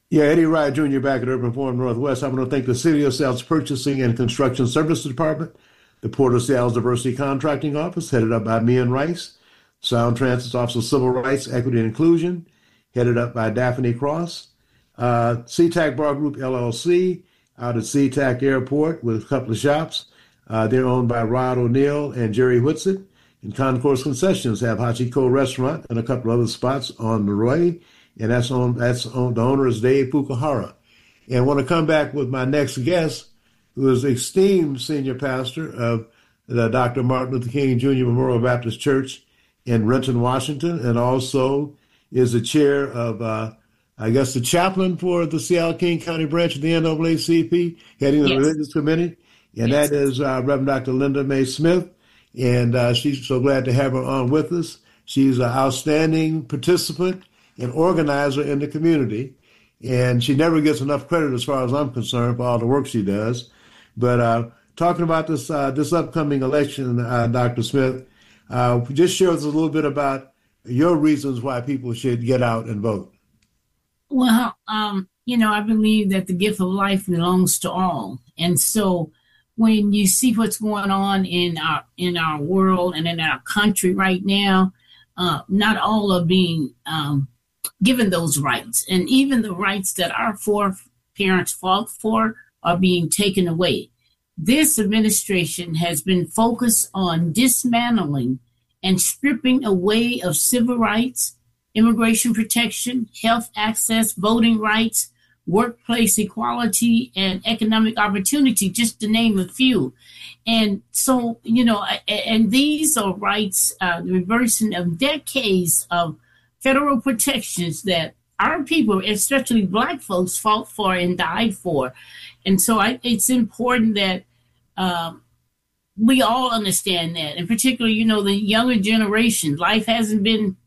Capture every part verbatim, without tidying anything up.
Yeah, Eddie Wright Junior back at Urban Forum Northwest. I want to thank the City of South's Purchasing and Construction Services Department, the Port of Seattle's Diversity Contracting Office, headed up by Mian Rice, Sound Transit's Office of Civil Rights, Equity and Inclusion, headed up by Daphne Cross, uh, SeaTac Bar Group L L C, out at SeaTac Airport with a couple of shops. Uh, they're owned by Rod O'Neill and Jerry Whitsitt. And Concourse Concessions have Hachiko Restaurant and a couple of other spots on the Roy. And that's on that's on the owner is Dave Fukuhara. And I want to come back with my next guest, who is esteemed senior pastor of the Doctor Martin Luther King Junior Memorial Baptist Church in Renton, Washington, and also is the chair of, uh, I guess, the chaplain for the Seattle King County branch of the N double A C P, heading the Yes. Religious Committee. And Yes. that is uh, Reverend Doctor Linda Mae Smith. And uh, she's so glad to have her on with us. She's an outstanding participant and organizer in the community. And she never gets enough credit as far as I'm concerned for all the work she does. But uh, talking about this uh, this upcoming election, uh, Doctor Smith, uh, just share with us a little bit about your reasons why people should get out and vote. Well, um, you know, I believe that the gift of life belongs to all. And so when you see what's going on in our in our world and in our country right now, uh, not all are being um, given those rights. And even the rights that our foreparents fought for are being taken away. This administration has been focused on dismantling and stripping away of civil rights, immigration protection, health access, voting rights, workplace equality, and economic opportunity, just to name a few. And so, you know, and these are rights, uh, reversing of decades of federal protections that our people, especially Black folks, fought for and died for. And so I, it's important that um, we all understand that. And particularly, you know, the younger generation, life hasn't been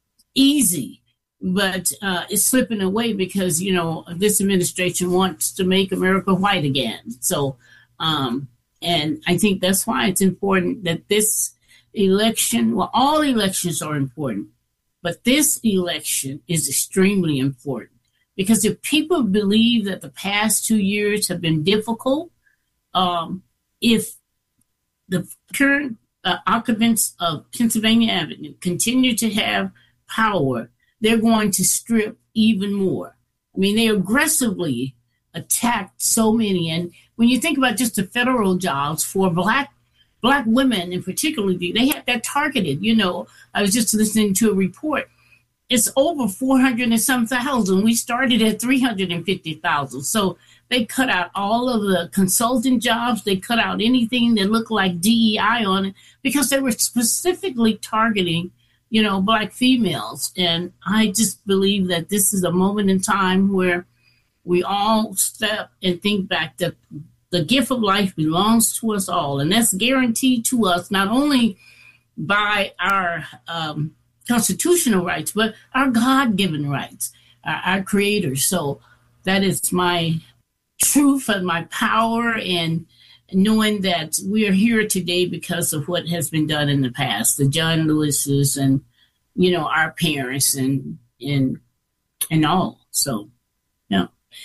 easy, but uh, it's slipping away because, you know, this administration wants to make America white again. So, um, and I think that's why it's important that this election, well, all elections are important, but this election is extremely important because if people believe that the past two years have been difficult, um, if the current uh, occupants of Pennsylvania Avenue continue to have power, they're going to strip even more. I mean, they aggressively attacked so many. And when you think about just the federal jobs for Black Black women in particular, they had that targeted. You know, I was just listening to a report. It's over four hundred and some thousand. We started at three hundred fifty thousand. So they cut out all of the consulting jobs. They cut out anything that looked like D E I on it because they were specifically targeting, you know, Black females. And I just believe that this is a moment in time where we all step and think back that the gift of life belongs to us all. And that's guaranteed to us not only by our um, constitutional rights, but our God-given rights, our, our creators. So that is my truth and my power, and knowing that we are here today because of what has been done in the past, the John Lewis's and, you know, our parents and, and, and all. So, yeah.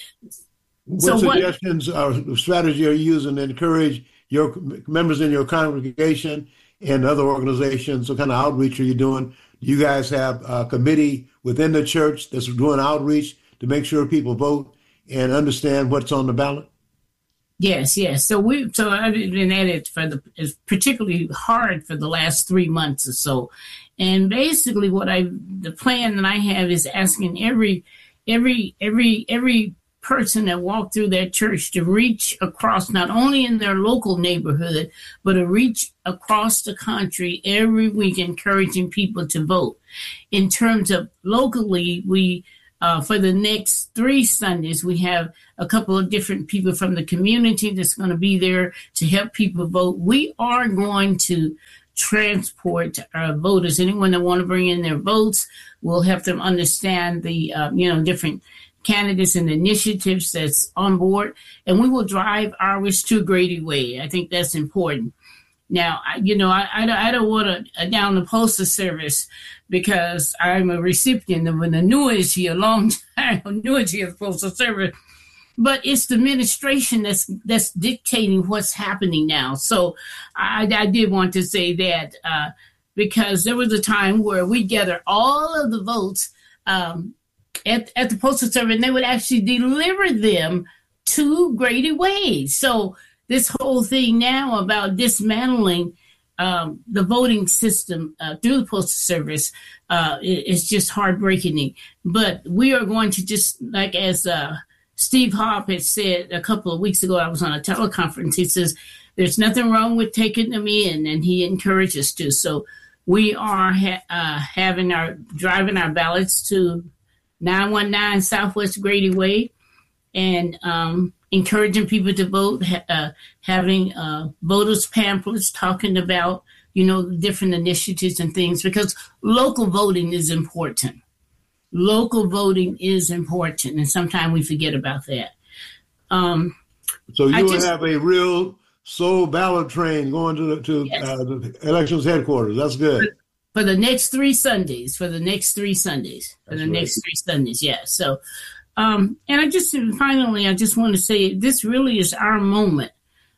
What So suggestions what, or strategy are you using to encourage your members in your congregation and other organizations? What kind of outreach are you doing? Do you guys have a committee within the church that's doing outreach to make sure people vote and understand what's on the ballot? Yes, yes. So we, so I've been at it for the, it's particularly hard for the last three months or so. And basically what I, the plan that I have is asking every, every, every, every person that walked through their church to reach across, not only in their local neighborhood, but to reach across the country every week, encouraging people to vote. In terms of locally, we, uh, for the next three Sundays, we have a couple of different people from the community that's going to be there to help people vote. We are going to transport our voters. Anyone that want to bring in their votes, we'll help them understand the, uh, you know, different candidates and initiatives that's on board, and we will drive ours to Grady Way. I think that's important. Now, I, you know, I, I, I don't want to down the postal service because I'm a recipient of an annuity a long time continuity of the Postal Service, but it's the administration that's that's dictating what's happening now. So I, I did want to say that uh, because there was a time where we gather all of the votes um, at, at the Postal Service, and they would actually deliver them to Grady Wade. So this whole thing now about dismantling um, the voting system uh, through the Postal Service uh, is just heartbreaking. But we are going to just, like as uh, Steve Harp had said a couple of weeks ago, I was on a teleconference, he says, there's nothing wrong with taking them in, and he encouraged us to. So we are ha- uh, having our, driving our ballots to nine one nine Southwest Grady Way, and um, encouraging people to vote, uh, having uh, voters pamphlets talking about, you know, different initiatives and things, because local voting is important. Local voting is important, and sometimes we forget about that. Um, so you will just, have a real soul ballot train going to the, to yes. uh, the elections headquarters. That's good. For the next three Sundays, for the next three Sundays, for That's the right. next three Sundays, yeah. So, um, and I just, finally, I just want to say this really is our moment,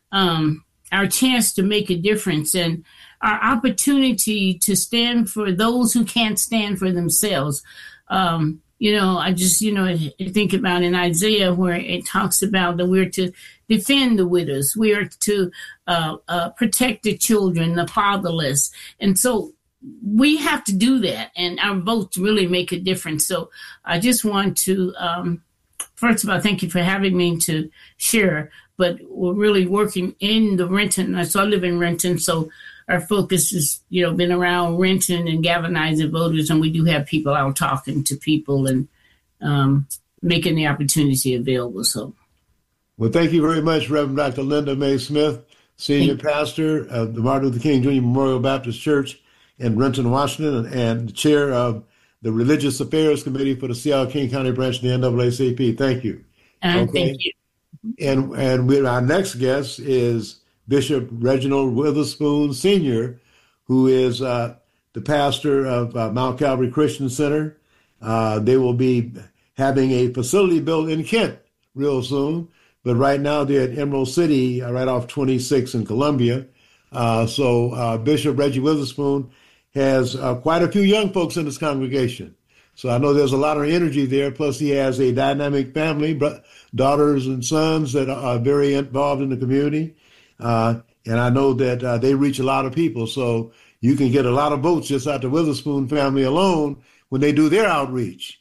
um, our chance to make a difference, and our opportunity to stand for those who can't stand for themselves. Um, you know, I just, you know, I think about in Isaiah where it talks about that we're to defend the widows, we are to uh, uh, protect the children, the fatherless. And so we have to do that, and our votes really make a difference. So I just want to, um, first of all, thank you for having me to share, but we're really working in the Renton. So I live in Renton, so our focus has, you know, been around Renton and galvanizing voters, and we do have people out talking to people and um, making the opportunity available. So, well, thank you very much, Reverend Doctor Linda Mae Smith, Senior Pastor of the Martin Luther King Junior Memorial Baptist Church in Renton, Washington, and, and Chair of the Religious Affairs Committee for the Seattle King County branch of the N double A C P. Thank you. Uh, okay. Thank you. And and we, our next guest is Bishop Reginald Witherspoon Senior, who is uh, the pastor of uh, Mount Calvary Christian Center. Uh, they will be having a facility built in Kent real soon, but right now they're at Emerald City, uh, right off twenty-six in Columbia. Uh, so uh, Bishop Reggie Witherspoon has uh, quite a few young folks in his congregation. So I know there's a lot of energy there. Plus, he has a dynamic family, bro- daughters and sons that are very involved in the community. Uh, and I know that uh, they reach a lot of people. So you can get a lot of votes just out the Witherspoon family alone when they do their outreach,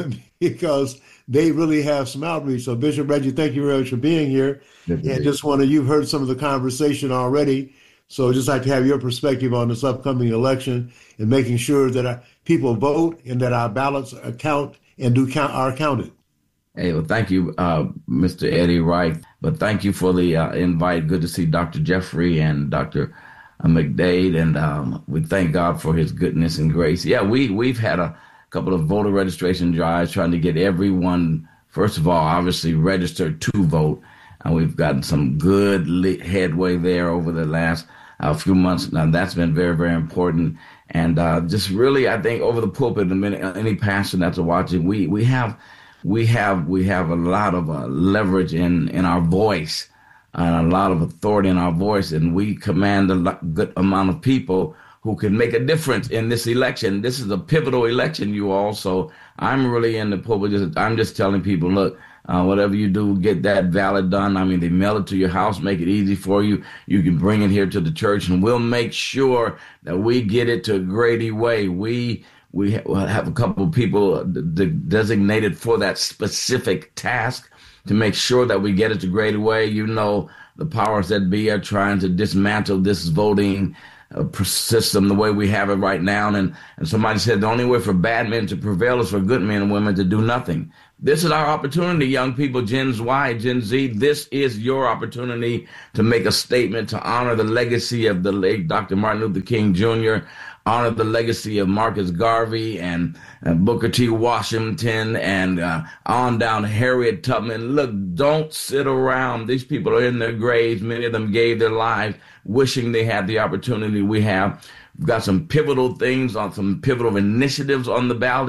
because they really have some outreach. So Bishop Reggie, thank you very much for being here. Good and just want to, you've heard some of the conversation already. So just like to have your perspective on this upcoming election and making sure that our people vote and that our ballots count and do count are counted. Hey, well, thank you, uh, Mister Eddie Wright. But thank you for the uh, invite. Good to see Doctor Jeffrey and Doctor McDade, and um, we thank God for his goodness and grace. Yeah, we, we've had a couple of voter registration drives trying to get everyone, first of all, obviously registered to vote. And we've gotten some good headway there over the last uh, few months. Now, that's been very, very important. And uh, just really, I think, over the pulpit, any pastor that's watching, we we have we have we have a lot of uh, leverage in, in our voice, and a lot of authority in our voice, and we command a good amount of people who can make a difference in this election. This is a pivotal election, you all. So I'm really in the pulpit. Just, I'm just telling people, look, Uh, whatever you do, get that ballot done. I mean, they mail it to your house, make it easy for you. You can bring it here to the church, and we'll make sure that we get it to Grady Way. We we have a couple of people de- designated for that specific task to make sure that we get it to Grady Way. You know, the powers that be are trying to dismantle this voting uh, system the way we have it right now. And, and somebody said the only way for bad men to prevail is for good men and women to do nothing. This is our opportunity, young people, Gen Y, Gen Z. This is your opportunity to make a statement, to honor the legacy of the late Doctor Martin Luther King Junior, honor the legacy of Marcus Garvey and, and Booker T. Washington, and uh, on down to Harriet Tubman. Look, don't sit around. These people are in their graves. Many of them gave their lives wishing they had the opportunity we have. We've got some pivotal things on some pivotal initiatives on the ballot.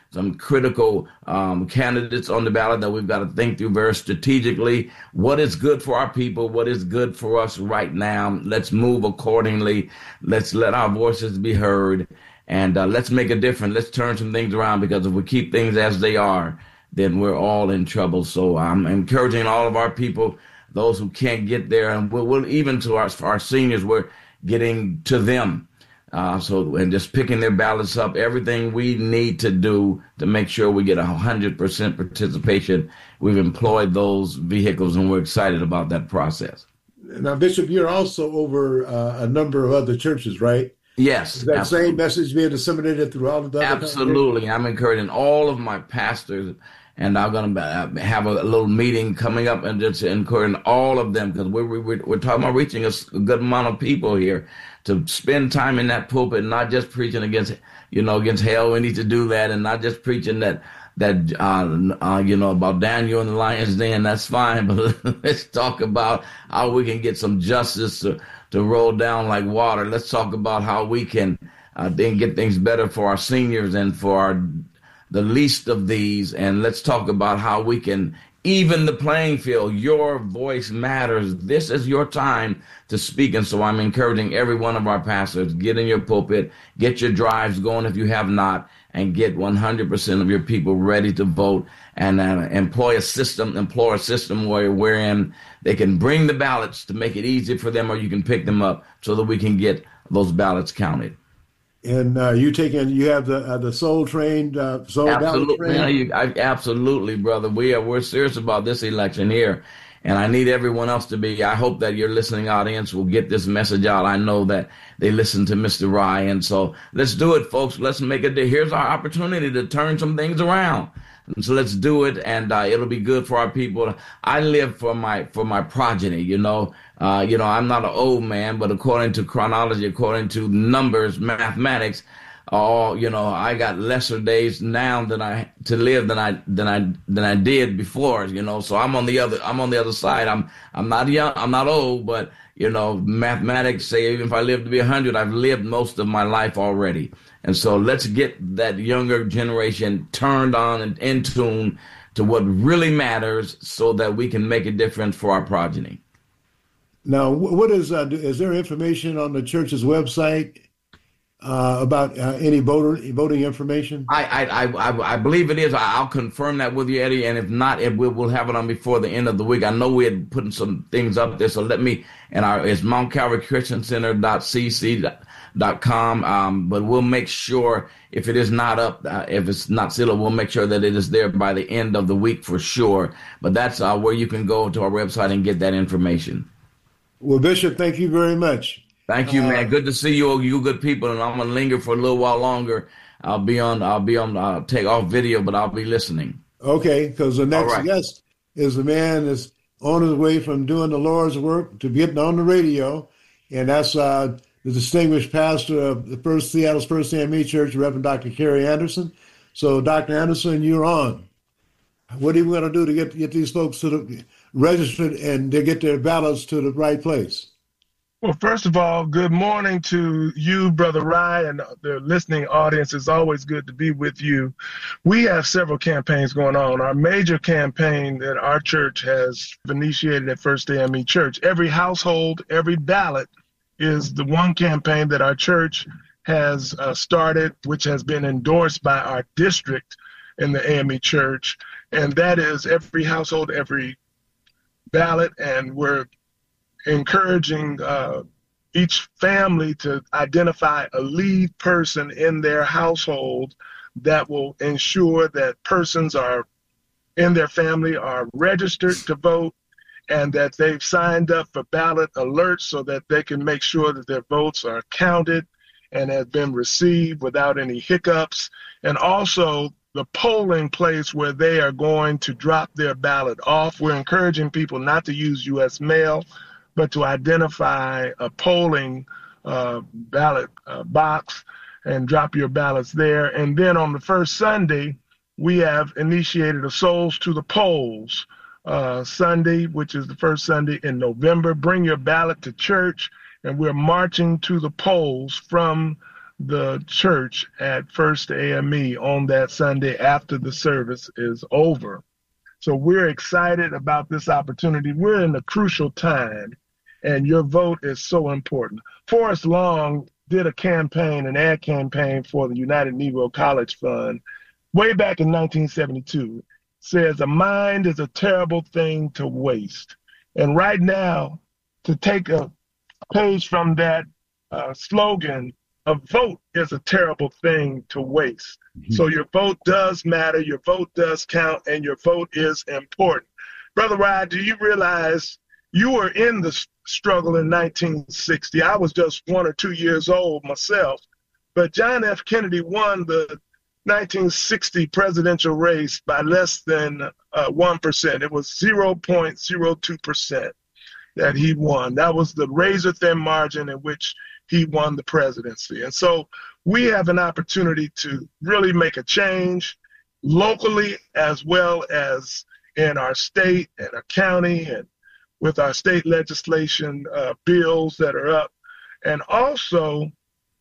some critical um, candidates on the ballot that we've got to think through very strategically. What is good for our people? What is good for us right now? Let's move accordingly. Let's let our voices be heard, and uh, let's make a difference. Let's turn some things around, because if we keep things as they are, then we're all in trouble. So I'm encouraging all of our people, those who can't get there, and we'll, we'll even to our, our seniors, we're getting to them. Uh, so, and just picking their ballots up, everything we need to do to make sure we get a hundred percent participation. We've employed those vehicles, and we're excited about that process. Now, Bishop, you're also over uh, a number of other churches, right? Yes. Is that absolutely. same message being disseminated through all of the other Absolutely. I'm encouraging all of my pastors, and I'm going to have a little meeting coming up and just encouraging all of them, because we're, we're, we're talking about reaching a good amount of people here, to spend time in that pulpit, not just preaching against, you know, against hell. We need to do that, and not just preaching that, that uh, uh, you know, about Daniel and the lion's den. That's fine, but let's talk about how we can get some justice to, to roll down like water. Let's talk about how we can uh, then get things better for our seniors and for our, the least of these. And let's talk about how we can even the playing field. Your voice matters. This is your time to speak. And so I'm encouraging every one of our pastors, get in your pulpit, get your drives going if you have not, and get one hundred percent of your people ready to vote, and uh, employ a system, employ a system where wherein they can bring the ballots to make it easy for them, or you can pick them up so that we can get those ballots counted. And uh, you taking, you have the uh, the soul trained, uh, soul absolutely, ballot trained? You, I, absolutely, brother. We are we're serious about this election here, and I need everyone else to be. I hope that your listening audience will get this message out. I know that they listen to Mister Rye, and so let's do it, folks. Let's make it. Here's our opportunity to turn some things around. And so let's do it, and uh, it'll be good for our people. I live for my for my progeny, you know. Uh, you know, I'm not an old man, but according to chronology, according to numbers, mathematics, oh, you know, I got lesser days now than I to live than I than I than I did before. You know, so I'm on the other I'm on the other side. I'm I'm not young, I'm not old, but you know, mathematics say even if I live to be a hundred, I've lived most of my life already. And so let's get that younger generation turned on and in tune to what really matters, so that we can make a difference for our progeny. Now, what is uh, is there information on the church's website uh, about uh, any voter voting information? I, I I I believe it is. I'll confirm that with you, Eddie. And if not, if we will have it on before the end of the week. I know we had put some things up there, so let me. And our it's Mount Calvary Christian Center dot c c dot com. Um, but we'll make sure if it is not up, uh, if it's not still, we'll make sure that it is there by the end of the week for sure. But that's uh, where you can go to our website and get that information. Well, Bishop, thank you very much. Thank you, uh, man. Good to see you, you good people. And I'm gonna linger for a little while longer. I'll be on. I'll be on. I'll take off video, but I'll be listening. Okay, because the next right. guest is the man that's on his way from doing the Lord's work to getting on the radio, and that's uh, the distinguished pastor of the First Seattle's First A M E Church, Reverend Doctor Kerry Anderson. So, Doctor Anderson, you're on. What are you going to do to get get these folks to the registered and to get their ballots to the right place? Well, first of all, good morning to you, Brother Rye, and the listening audience. It's always good to be with you. We have several campaigns going on. Our major campaign that our church has initiated at First A M E Church, every household, every ballot, is the one campaign that our church has uh, started, which has been endorsed by our district in the A M E Church. And that is every household, every ballot. And we're encouraging uh, each family to identify a lead person in their household that will ensure that persons are in their family are registered to vote, and that they've signed up for ballot alerts so that they can make sure that their votes are counted and have been received without any hiccups. And also the polling place where they are going to drop their ballot off. We're encouraging people not to use U S mail, but to identify a polling uh, ballot uh, box and drop your ballots there. And then on the first Sunday, we have initiated a Souls to the Polls uh, Sunday, which is the first Sunday in November. Bring your ballot to church, and we're marching to the polls from the church at First A M E on that Sunday after the service is over. So we're excited about this opportunity. We're in a crucial time, and your vote is so important. Forrest Long did a campaign, an ad campaign for the United Negro College Fund way back in nineteen seventy-two. Says, a mind is a terrible thing to waste. And right now, to take a page from that uh, slogan, a vote is a terrible thing to waste. Mm-hmm. So your vote does matter, your vote does count, and your vote is important. Brother Rod, do you realize you were in the struggle in nineteen sixty? I was just one or two years old myself, but John F. Kennedy won the nineteen sixty presidential race by less than uh, one percent. It was zero point zero two percent that he won. That was the razor-thin margin in which he won the presidency. And so we have an opportunity to really make a change locally as well as in our state and our county and with our state legislation uh, bills that are up. And also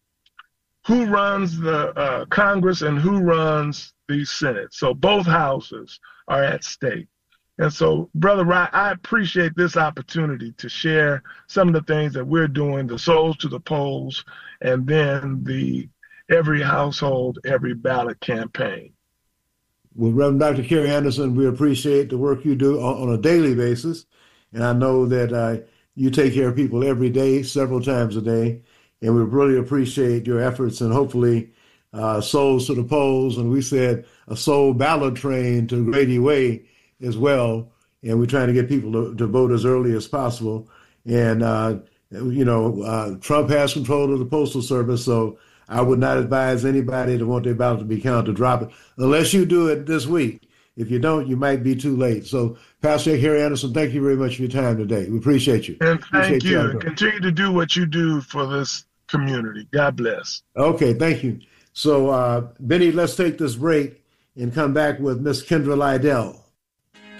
who runs the uh, Congress and who runs the Senate. So both houses are at stake. And so, Brother Ryan, I appreciate this opportunity to share some of the things that we're doing, the Souls to the Polls, and then the Every Household, Every Ballot campaign. Well, Reverend Doctor Kerry Anderson, we appreciate the work you do on, on a daily basis. And I know that uh, you take care of people every day, several times a day. And we really appreciate your efforts, and hopefully uh, Souls to the Polls. And we said a soul ballot train to Grady Way as well. And we're trying to get people to, to vote as early as possible. And, uh, you know, uh, Trump has control of the Postal Service, so I would not advise anybody to want their ballot to be counted to drop it, unless you do it this week. If you don't, you might be too late. So, Pastor Kerry Anderson, thank you very much for your time today. We appreciate you. And thank appreciate you. you. And continue to do what you do for this community. God bless. Okay, thank you. So, uh, Benny, let's take this break and come back with Miss Kendra Lydell.